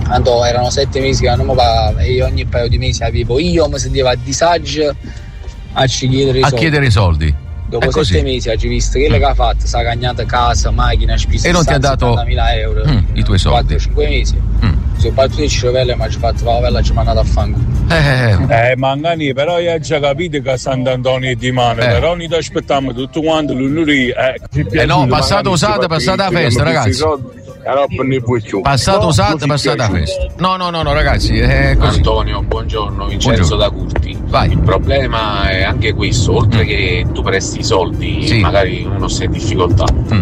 Tanto erano 7 mesi che non mi pagava e io ogni paio di mesi avevo, io mi sentivo a disagio a chiedere i soldi. Dopo 7 mesi hai visto che ha fatto, si è cagnata casa, macchina, spesa, e non ti ha dato 70.000 euro i tuoi soldi 4-5 mesi. Sono battuto il cervello e mi ha fatto la favela, ci ha mandato a fanculo. Mangani, però io ho già capito che Sant'Antonio è di mano, però noi ti aspettiamo tutto quanto lunedì. No, passata usata, passata la festa, ragazzi. Passata usata, passata la festa. No, ragazzi, è così. Antonio, buongiorno, Vincenzo da Curti. Vai. Il problema è anche questo, oltre che tu presti i soldi, magari uno sta in difficoltà.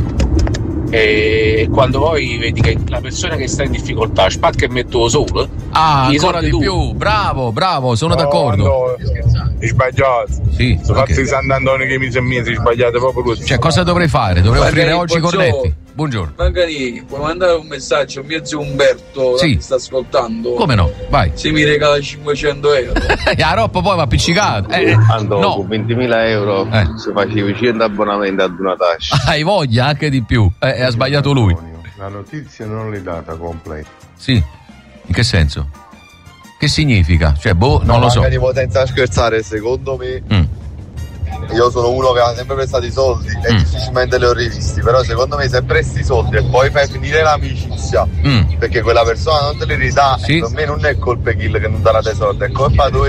E quando poi vedi che la persona che sta in difficoltà spacca e mette lo solo, ancora di più, bravo, sono d'accordo. Sbagliato. Sì, sono fatti di Sant'Antonio che mi sembra sbagliato proprio lui. Cioè, cosa dovrei fare? Dovrei offrire oggi i cornetti? Buongiorno. Magari puoi mandare un messaggio a mio zio Umberto che sta ascoltando. Come no? Vai. Se mi regala 500 euro. La roba poi va appiccicata. No. Con 20.000 euro se facevi 100 abbonamenti ad una tasca. Hai voglia anche di più. Ha sbagliato lui. La notizia non l'hai data completa. Sì. In che senso? Che significa? Cioè, non lo so. Magari potenza a scherzare, secondo me. Io sono uno che ha sempre prestato i soldi e difficilmente li ho rivisti, però secondo me se presti i soldi e poi fai finire l'amicizia perché quella persona non te li ridà, per me non è colpa che non dà dei soldi, è colpa tua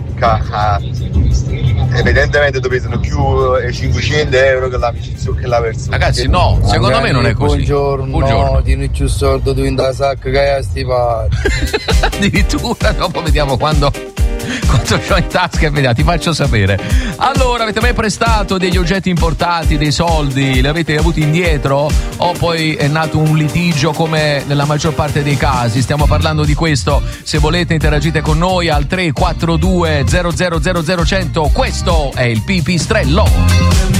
evidentemente tu pesano più 500 euro che l'amicizia che la persona. Ragazzi, no, secondo me non è così. Buongiorno. Tieni più soldi tu in da sacca che hai a stipare. Addirittura dopo vediamo quanto c'ho in tasca e vediamo, ti faccio sapere. Allora, avete mai prestato degli oggetti importanti, dei soldi, li avete avuti indietro o poi è nato un litigio come nella maggior parte dei casi? Stiamo parlando di questo. Se volete interagite con noi al 342 0000 100. Questo è il Pipistrello.